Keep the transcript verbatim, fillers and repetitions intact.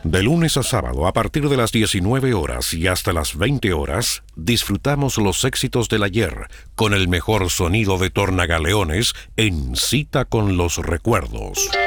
De lunes a sábado, a partir de las diecinueve horas y hasta las veinte horas, disfrutamos los éxitos del ayer con el mejor sonido de tornagaleones en Cita con los Recuerdos.